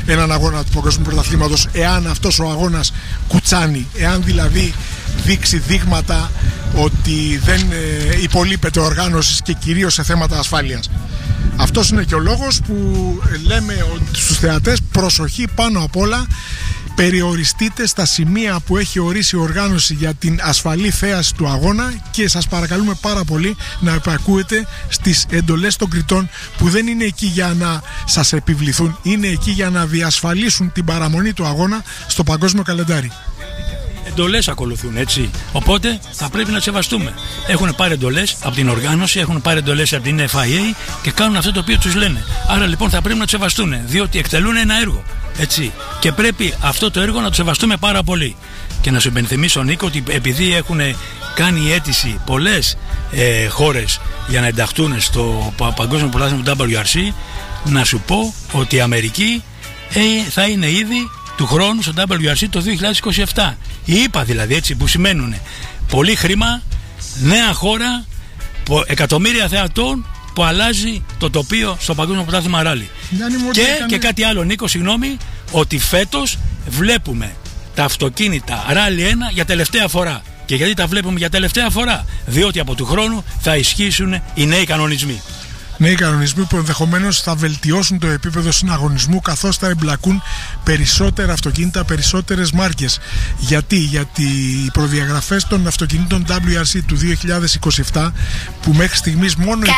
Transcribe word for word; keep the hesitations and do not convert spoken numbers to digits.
έναν αγώνα του Παγκόσμιου Πρωταθλήματος, εάν αυτός ο αγώνας κουτσάνει, εάν δηλαδή δείξει δείγματα ότι δεν ε, υπολείπεται οργάνωσης και κυρίως σε θέματα ασφάλειας. Αυτός είναι και ο λόγος που λέμε στους θεατές προσοχή πάνω απ' όλα, περιοριστείτε στα σημεία που έχει ορίσει η οργάνωση για την ασφαλή θέαση του αγώνα και σας παρακαλούμε πάρα πολύ να επακούετε στις εντολές των κριτών που δεν είναι εκεί για να σας επιβληθούν, είναι εκεί για να διασφαλίσουν την παραμονή του αγώνα στο παγκόσμιο καλεντάρι. Εντολές ακολουθούν, έτσι. Οπότε θα πρέπει να σεβαστούμε. Έχουν πάρει εντολές από την οργάνωση, έχουν πάρει εντολές από την Εφ Άι Έι και κάνουν αυτό το οποίο τους λένε. Άρα λοιπόν θα πρέπει να τους σεβαστούν, διότι εκτελούν ένα έργο. Έτσι. Και πρέπει αυτό το έργο να το σεβαστούμε πάρα πολύ. Και να σου υπενθυμίσω, Νίκο, ότι επειδή έχουν κάνει αίτηση πολλές ε, χώρες για να ενταχθούν στο Παγκόσμιο Πρωτάθλημα του ντάμπλιου αρ σι, να σου πω ότι η Αμερική ε, θα είναι ήδη του χρόνου στο ντάμπλιου αρ σι το δύο χιλιάδες είκοσι επτά. Οι ΗΠΑ δηλαδή, έτσι, που σημαίνουν πολύ χρήμα, νέα χώρα, εκατομμύρια θεατών, που αλλάζει το τοπίο στο Παγκόσμιο Πρωτάθλημα Ράλι. Και, και κάτι άλλο, Νίκο, συγγνώμη, ότι φέτος βλέπουμε τα αυτοκίνητα Ράλι ένα για τελευταία φορά. Και γιατί τα βλέπουμε για τελευταία φορά? Διότι από του χρόνου θα ισχύσουν οι νέοι κανονισμοί. Νέοι κανονισμοί που ενδεχομένως θα βελτιώσουν το επίπεδο συναγωνισμού, καθώς θα εμπλακούν περισσότερα αυτοκίνητα, περισσότερες μάρκες. Γιατί? Γιατί οι προδιαγραφές των αυτοκινήτων ντάμπλιου αρ σι του δύο χιλιάδες είκοσι επτά, που μέχρι στιγμής μόνο οι